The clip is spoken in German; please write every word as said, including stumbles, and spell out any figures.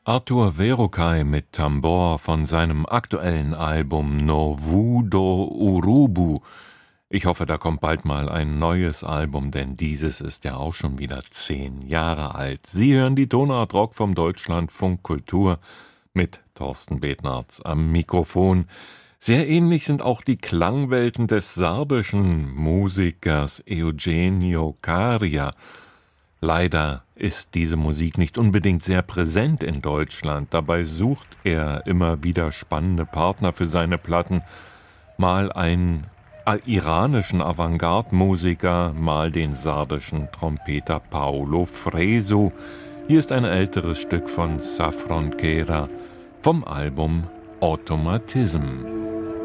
Arthur Verocai mit Tambor von seinem aktuellen Album No Vu do Urubu. Ich hoffe, da kommt bald mal ein neues Album, denn dieses ist ja auch schon wieder zehn Jahre alt. Sie hören die Tonart Rock vom Deutschlandfunk Kultur mit Thorsten Betnarz am Mikrofon. Sehr ähnlich sind auch die Klangwelten des serbischen Musikers Eugenio Caria. Leider ist diese Musik nicht unbedingt sehr präsent in Deutschland. Dabei sucht er immer wieder spannende Partner für seine Platten. Mal einen iranischen Avantgarde-Musiker, mal den sardischen Trompeter Paolo Fresu. Hier ist ein älteres Stück von Safron Kera vom Album Automatism.